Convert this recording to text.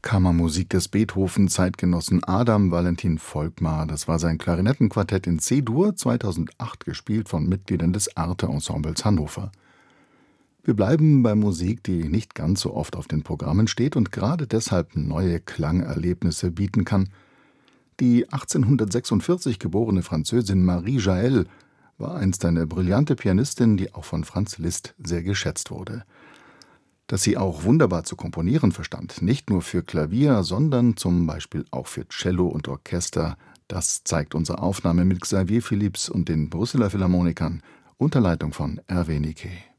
Kammermusik des Beethoven-Zeitgenossen Adam Valentin Volkmar. Das war sein Klarinettenquartett in C-Dur, 2008 gespielt von Mitgliedern des Arte-Ensembles Hannover. Wir bleiben bei Musik, die nicht ganz so oft auf den Programmen steht und gerade deshalb neue Klangerlebnisse bieten kann. Die 1846 geborene Französin Marie Jaël war einst eine brillante Pianistin, die auch von Franz Liszt sehr geschätzt wurde. Dass sie auch wunderbar zu komponieren verstand, nicht nur für Klavier, sondern zum Beispiel auch für Cello und Orchester, das zeigt unsere Aufnahme mit Xavier Philips und den Brüsseler Philharmonikern unter Leitung von Hervé Niquet.